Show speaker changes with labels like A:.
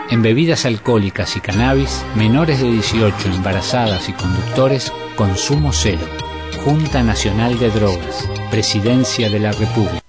A: En bebidas alcohólicas y cannabis, menores de 18, embarazadas y conductores, consumo cero. Junta Nacional de Drogas, Presidencia de la República.